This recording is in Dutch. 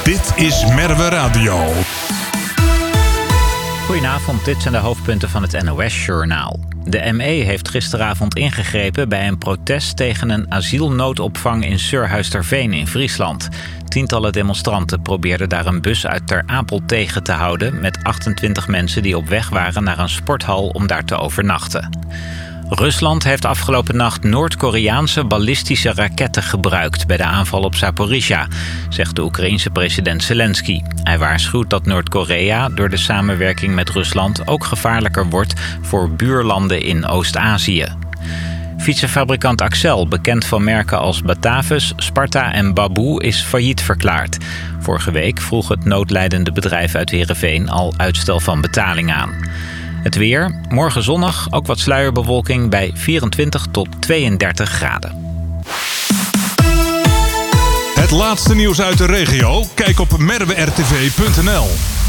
Dit is Merwe Radio. Goedenavond, dit zijn de hoofdpunten van het NOS-journaal. De ME heeft gisteravond ingegrepen bij een protest tegen een asielnoodopvang in Surhuisterveen in Friesland. Tientallen demonstranten probeerden daar een bus uit Ter Apel tegen te houden met 28 mensen die op weg waren naar een sporthal om daar te overnachten. Rusland heeft afgelopen nacht Noord-Koreaanse ballistische raketten gebruikt bij de aanval op Zaporizhia, zegt de Oekraïense president Zelensky. Hij waarschuwt dat Noord-Korea door de samenwerking met Rusland ook gevaarlijker wordt voor buurlanden in Oost-Azië. Fietsenfabrikant Axel, bekend van merken als Batavus, Sparta en Baboe, is failliet verklaard. Vorige week vroeg het noodlijdende bedrijf uit Heerenveen al uitstel van betaling aan. Het weer, morgen zonnig, ook wat sluierbewolking bij 24 tot 32 graden. Het laatste nieuws uit de regio? Kijk op merwertv.nl.